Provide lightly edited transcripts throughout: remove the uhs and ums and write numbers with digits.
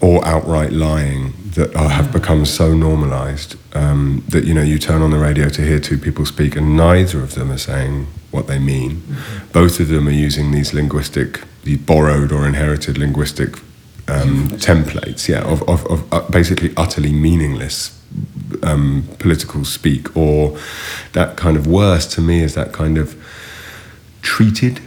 or outright lying that have become so normalized that, you turn on the radio to hear two people speak and neither of them are saying what they mean. Both of them are using these borrowed or inherited linguistic templates, of basically utterly meaningless political speak, or that kind of worse to me is that kind of treated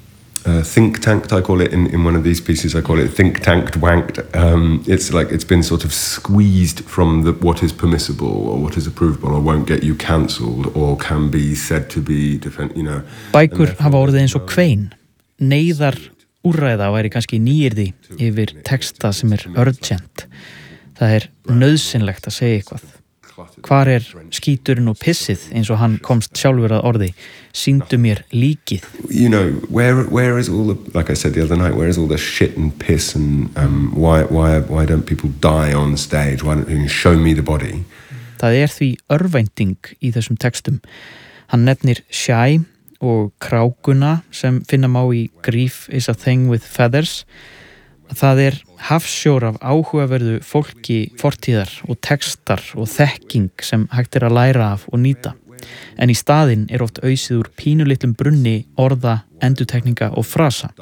think tanked, I call it in one of these pieces, I call it think tanked wanked. It's like it's been sort of squeezed from what is permissible or what is approvable or won't get you cancelled or can be said to be Bækur hafa orðið eins og kvein. Neyðar úrræða væri kannski nýyrði yfir texta sem urgent. Það nauðsynlegt að segja eitthvað. Hvar skíturinn og pissið eins og hann komst sjálfur að orði? Sýndu mér líkið. Where is all the, like I said the other night, where is all the shit and piss and why don't people die on stage? Why don't you show me the body? Það því örvænting í þessum textum. Hann nefnir Shy og krákuna sem finna má í Grief is a thing with feathers. Það hafsjór af áhugaverðu fólki fortíðar og textar og þekking sem hægt að læra af og nýta. En í staðinn oft ausið úr pínulitlum brunni orða, endurtekninga og frasa.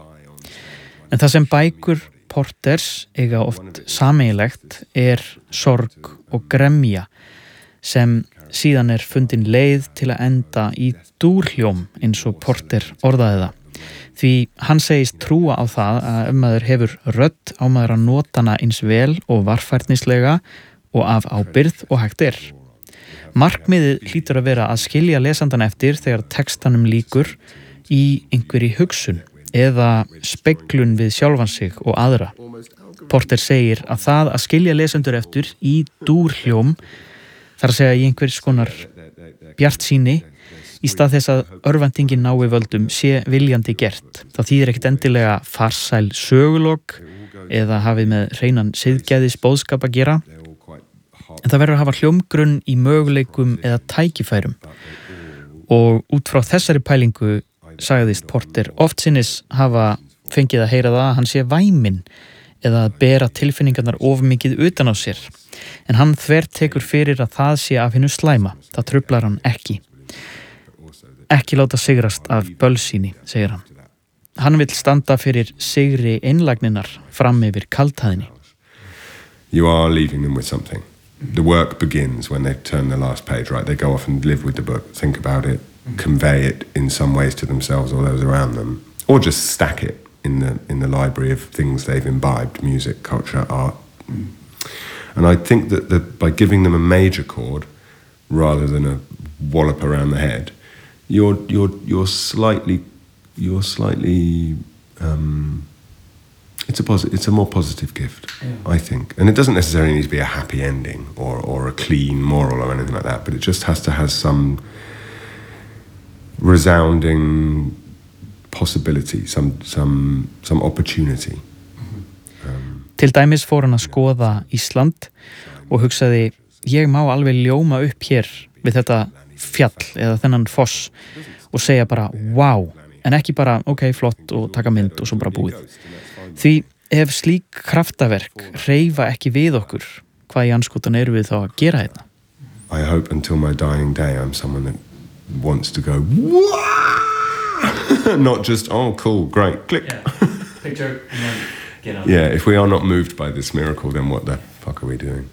En það sem bækur Porters eiga oft sameiginlegt sorg og gremja sem síðan fundin leið til að enda í dúrhljóm eins og Porter orðaði það. Því hann segist trúa á það að maður hefur rödd á maður að nota hana eins vel og varfærnislega og af ábyrgð og hægt Markmiðið hlýtur að vera að skilja lesandan eftir þegar textanum lýkur í einhverri hugsun eða speglun við sjálfan sig og aðra. Porter segir að það að skilja lesendur eftir í dúrhljóm þar að segja í einhvers konar bjartsýni í stað þess að örvæntingin nái völdum sé viljandi gert. Það þýðir ekkert endilega farsæl sögulok eða hafið með hreinan siðgæðis boðskap að gera. En það verður að hafa hljómgrunn í möguleikum eða tækifærum. Og út frá þessari pælingu sagðist Porter oftsinnis hafa fengið að heyra það að hann sé væminn eða að bera tilfinningarnar of mikið utan á sér. En hann þvertekur fyrir að það sé af hinu slæma. Það truflar hann ekki. Ekki láta sigrast af bölsýni, segir hann. Hann vill standa fyrir sigri einlægninar fram yfir kaldhæðinni. You are leaving them with something. The work begins when they turn the last page, right? They go off and live with the book, think about it, convey it in some ways to themselves or those around them, or just stack it in the library of things they've imbibed, music, culture, art. And I think that by giving them a major chord rather than a wallop around the head, you're slightly it's a more positive gift, I think. And it doesn't necessarily need to be a happy ending or a clean moral or anything like that, but it just has to have some resounding possibility, some opportunity. Til dæmis fór hann að skoða Ísland og hugsaði, ég má alveg ljóma upp hér við þetta fjall eða þennan foss og segja bara wow, en ekki bara ok, flott og taka mynd og svo bara búið. Því ef slík kraftaverk hreyfa ekki við okkur, hvað í andskotan við þá að gera þetta? I hope until my dying day I'm someone that wants to go wow! Not just oh cool, great, click. Yeah. Picture and then get on. Yeah, if we are not moved by this miracle, then what the fuck are we doing?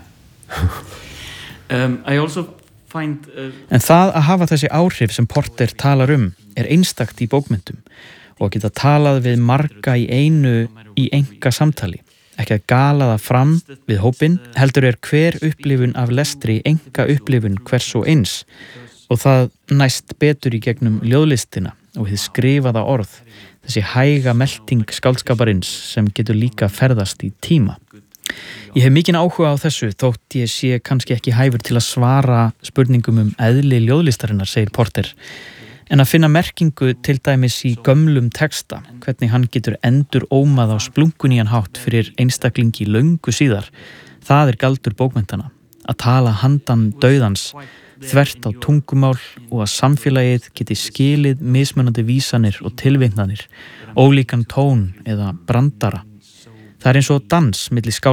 Yeah. I also find En það að hafa þessi áhrif sem Porter talar einstakt í bókmyndum og geta talað við marga í einu í enga samtali. Ekki að gala það fram við hópinn, heldur hver upplifun af lestri enga upplifun hvers og eins og það næst betur í gegnum ljóðlistina og hið skrifaða orð, þessi hæga melting skáldskaparins sem getur líka ferðast í tíma. Ég hef mikinn áhuga á þessu þótt ég sé kannski ekki hæfur til að svara spurningum eðli ljóðlistarinnar, segir Porter. En að finna merkingu til dæmis í gömlum texta, hvernig hann getur endur ómað á splunkunían hátt fyrir einstaklingi löngu síðar, það galdur bókmenntana. Að tala handan dauðans, þvert á tungumál og að samfélagið geti skilið mismunandi vísanir og tilvitnanir, ólíkan tón eða brandara. Það eins og dans milli